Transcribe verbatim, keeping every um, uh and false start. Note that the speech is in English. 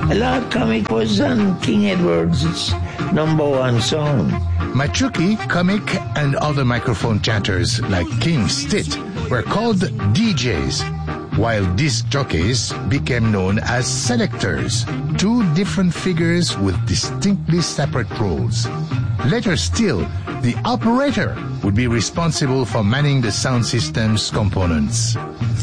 Alarm Comic was on King Edward's number one song. Machuki, Comic, and other microphone chatters like King Stitt were called D Js, while disc jockeys became known as selectors, two different figures with distinctly separate roles. Later still, the operator would be responsible for manning the sound system's components.